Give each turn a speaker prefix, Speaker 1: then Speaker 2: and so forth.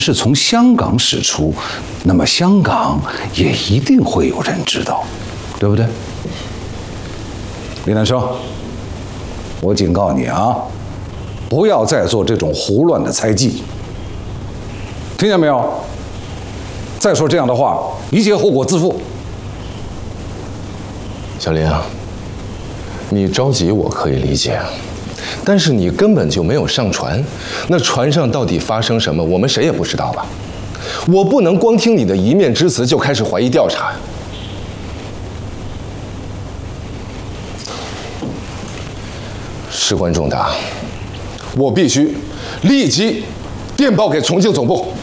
Speaker 1: 是从香港驶出，那么香港也一定会有人知道，对不对？李南生，我警告你啊，不要再做这种胡乱的猜忌，听见没有？再说这样的话，一切后果自负。
Speaker 2: 小林啊，你着急我可以理解，但是你根本就没有上船，那船上到底发生什么，我们谁也不知道吧？我不能光听你的一面之词就开始怀疑调查。事关重大，我必须立即电报给重庆总部。